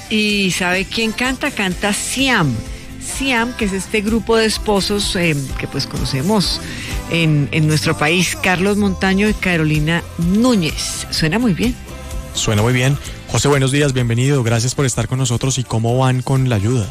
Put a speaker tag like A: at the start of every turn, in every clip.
A: ¿Y sabe quién canta? Canta Siam. Siam, que es este grupo de esposos que pues conocemos en nuestro país, Carlos Montaño y Carolina Núñez. Suena muy bien.
B: Suena muy bien. José, buenos días, bienvenido. Gracias por estar con nosotros. ¿Y cómo van con la ayuda?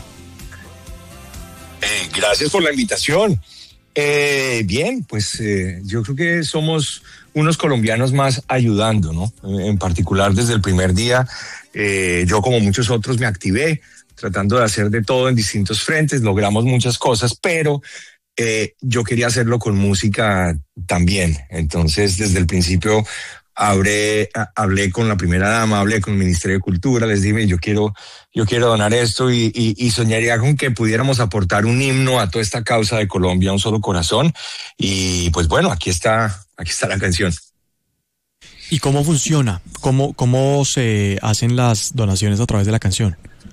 C: Gracias por la invitación. Bien, pues yo creo que somos unos colombianos más ayudando, ¿no? En particular desde el primer día, yo como muchos otros me activé tratando de hacer de todo en distintos frentes, logramos muchas cosas, pero yo quería hacerlo con música también. Entonces, desde el principio hablé con la primera dama, hablé con el Ministerio de Cultura, les dije, yo quiero donar esto y soñaría con que pudiéramos aportar un himno a toda esta causa de Colombia, Un Solo Corazón. Y pues bueno, aquí está la canción.
B: ¿Y cómo funciona? ¿Cómo se hacen las donaciones a través de la canción?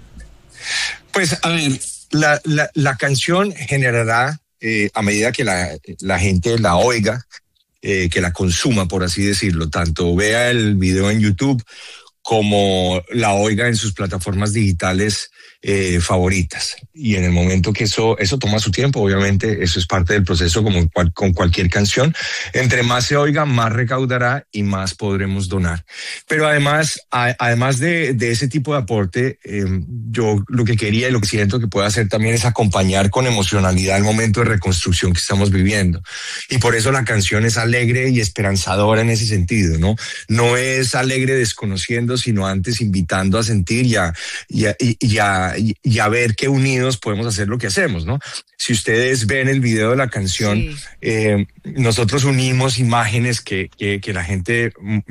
C: Pues a ver, la canción generará, a medida que la gente la oiga, que la consuma, por así decirlo, tanto vea el video en YouTube como la oiga en sus plataformas digitales favoritas. Y en el momento que eso toma su tiempo, obviamente, eso es parte del proceso como con cualquier canción. Entre más se oiga, más recaudará y más podremos donar. Pero además de ese tipo de aporte, yo lo que quería y lo que siento que puedo hacer también es acompañar con emocionalidad el momento de reconstrucción que estamos viviendo. Y por eso la canción es alegre y esperanzadora en ese sentido, ¿no? No es alegre desconociendo, sino antes invitando a sentir y a ver que unidos podemos hacer lo que hacemos, ¿no? Si ustedes ven el video de la canción, sí. Nosotros unimos imágenes que la gente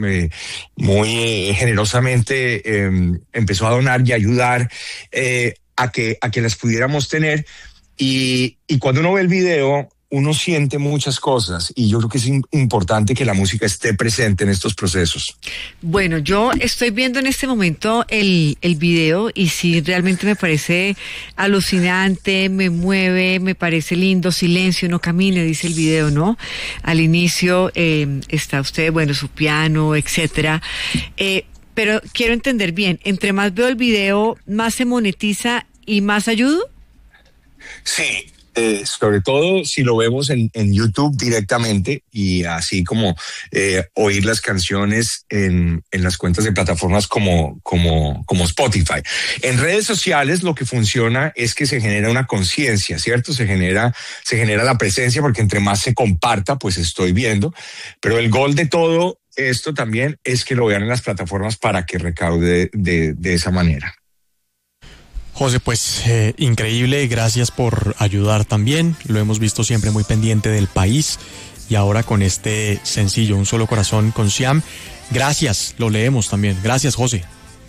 C: muy generosamente empezó a donar y ayudar a que las pudiéramos tener. Y cuando uno ve el video, uno siente muchas cosas y yo creo que es importante que la música esté presente en estos procesos.
A: Bueno, yo estoy viendo en este momento el video y sí, realmente me parece alucinante, me mueve, me parece lindo. Silencio, no camine, dice el video, ¿no? Al inicio está usted, bueno, su piano, etcétera. Pero quiero entender bien, entre más veo el video, más se monetiza y más ayudo.
C: Sí. Sobre todo si lo vemos en YouTube directamente y así como oír las canciones en las cuentas de plataformas como Spotify. En redes sociales lo que funciona es que se genera una conciencia, ¿cierto? Se genera la presencia porque entre más se comparta, pues estoy viendo. Pero el gol de todo esto también es que lo vean en las plataformas para que recaude de esa manera.
B: José, pues increíble, gracias por ayudar también, lo hemos visto siempre muy pendiente del país y ahora con este sencillo, Un Solo Corazón con Siam, gracias, lo leemos también, gracias José.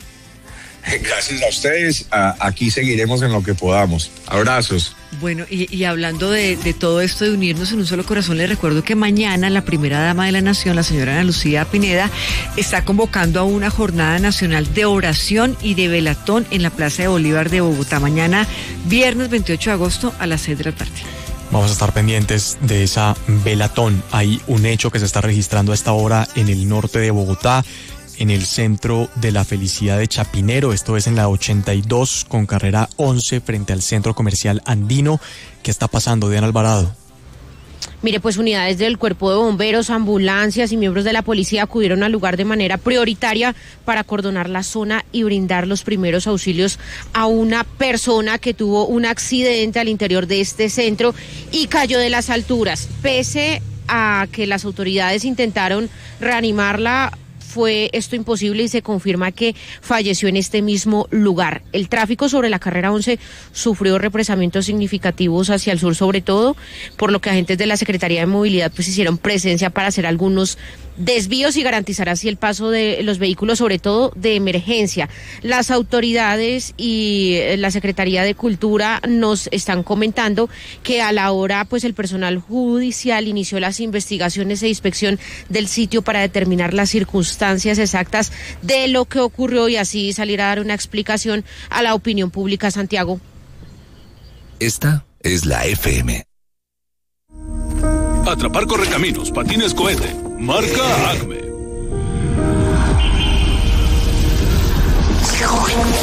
C: Gracias a ustedes, aquí seguiremos en lo que podamos, abrazos.
A: Bueno, y hablando de todo esto de unirnos en un solo corazón, les recuerdo que mañana la primera dama de la nación, la señora Ana Lucía Pineda, está convocando a una jornada nacional de oración y de velatón en la Plaza de Bolívar de Bogotá, mañana viernes 28 de agosto a las 6 de la tarde.
B: Vamos a estar pendientes de esa velatón. Hay un hecho que se está registrando a esta hora en el norte de Bogotá, en el Centro de la Felicidad de Chapinero, esto es en la 82 con carrera 11 frente al Centro Comercial Andino. ¿Qué está pasando, Diana Alvarado?
D: Mire, pues unidades del Cuerpo de Bomberos, ambulancias y miembros de la policía acudieron al lugar de manera prioritaria para acordonar la zona y brindar los primeros auxilios a una persona que tuvo un accidente al interior de este centro y cayó de las alturas. Pese a que las autoridades intentaron reanimarla, fue esto imposible y se confirma que falleció en este mismo lugar. El tráfico sobre la carrera 11 sufrió represamientos significativos hacia el sur, sobre todo, por lo que agentes de la Secretaría de Movilidad pues hicieron presencia para hacer algunos desvíos y garantizar así el paso de los vehículos, sobre todo de emergencia. Las autoridades y la Secretaría de Cultura nos están comentando que a la hora pues el personal judicial inició las investigaciones e inspección del sitio para determinar las circunstancias exactas de lo que ocurrió y así salir a dar una explicación a la opinión pública. Santiago.
E: Esta es la FM.
F: Atrapar correcaminos, patines cohete, marca Acme.